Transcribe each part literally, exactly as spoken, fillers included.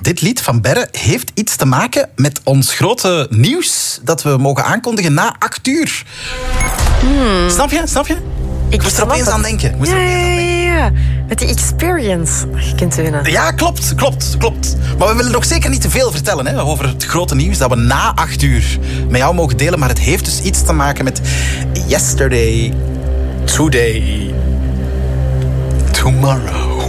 dit lied van Berre heeft iets te maken met ons grote nieuws dat we mogen aankondigen na acht uur. Hmm. Snap je? Snap je? Ik moest er opeens aan denken. Moest Ja, er opeens aan ja, denken. ja, ja. Met die experience. Je kunt winnen. Ja, klopt, klopt, klopt. Maar we willen nog zeker niet te veel vertellen hè, over het grote nieuws dat we na acht uur met jou mogen delen. Maar het heeft dus iets te maken met yesterday, today, tomorrow.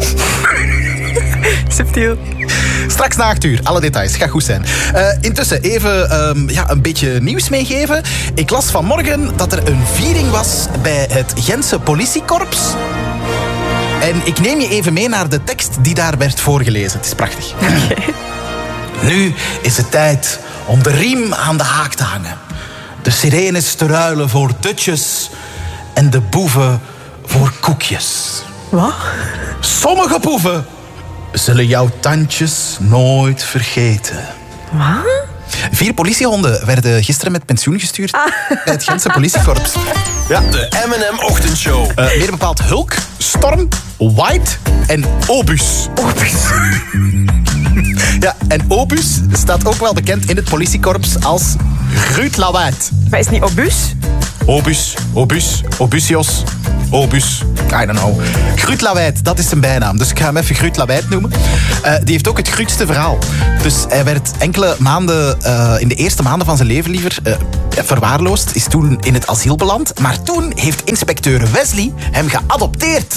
Subtiel. Straks na acht uur, alle details. Gaat goed zijn. Uh, intussen even um, ja, een beetje nieuws meegeven. Ik las vanmorgen dat er een viering was bij het Gentse politiekorps. En ik neem je even mee naar de tekst die daar werd voorgelezen. Het is prachtig. Okay. Nu is het tijd om de riem aan de haak te hangen. De sirenes te ruilen voor dutjes en de boeven voor koekjes. Wat? Sommige boeven zullen jouw tandjes nooit vergeten. Wat? Vier politiehonden werden gisteren met pensioen gestuurd ah. bij het Gentse politiekorps. Ja. De M en M-ochtendshow. Uh, meer bepaald Hulk, Storm, White en Obus. Obus. Ja, en Obus staat ook wel bekend in het politiekorps als Gruut Lawaait. Maar is het niet Obus? Obus, Obus, Obusios, Obus, I don't know. Gruut Lawaait, dat is zijn bijnaam. Dus ik ga hem even Gruut Lawaait noemen. Uh, die heeft ook het grootste verhaal. Dus hij werd enkele maanden, uh, in de eerste maanden van zijn leven liever, uh, verwaarloosd. Is toen in het asiel beland. Maar toen heeft inspecteur Wesley hem geadopteerd.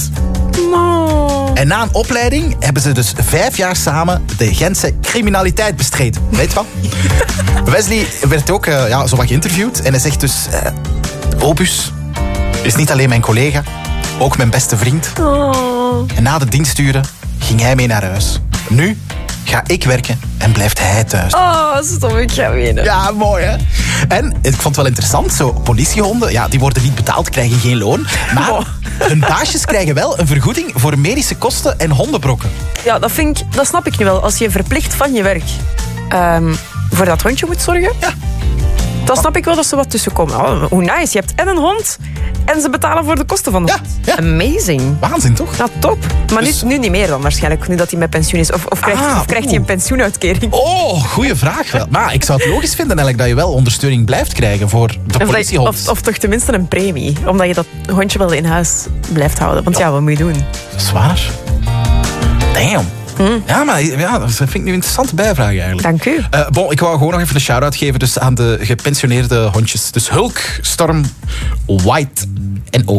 No. En na een opleiding hebben ze dus vijf jaar samen de Gentse criminaliteit bestreden. Weet je wat? Wesley werd ook uh, ja, zo wat geïnterviewd. En hij zegt dus... Uh, Obus is niet alleen mijn collega, ook mijn beste vriend. Oh. En na de diensturen ging hij mee naar huis. Nu ga ik werken en blijft hij thuis. Oh, stop, ik ga winnen. Ja, mooi hè? En ik vond het wel interessant, zo politiehonden, ja, die worden niet betaald, krijgen geen loon. Maar oh. hun baasjes krijgen wel een vergoeding voor medische kosten en hondenbrokken. Ja, dat, vind ik, dat snap ik nu wel. Als je verplicht van je werk um, voor dat hondje moet zorgen... Ja. Dan snap ik wel dat ze wat tussenkomen. Oh, hoe nice. Je hebt en een hond en ze betalen voor de kosten van de ja, hond. Ja. Amazing. Waanzin, toch? Ja, top. Maar dus... nu, nu niet meer dan waarschijnlijk, nu dat hij met pensioen is. Of, of krijgt, ah, of krijgt hij een pensioenuitkering? Oh, goeie vraag wel. Maar ik zou het logisch vinden eigenlijk dat je wel ondersteuning blijft krijgen voor de of, politiehond. Of, of toch tenminste een premie. Omdat je dat hondje wel in huis blijft houden. Want ja, ja wat moet je doen? Dat is waar. Damn. Hmm. Ja, maar ja, dat vind ik nu een interessante bijvraag eigenlijk. Dank u. Uh, bon, ik wou gewoon nog even een shout-out geven dus aan de gepensioneerde hondjes. Dus Hulk, Storm, White en Obus.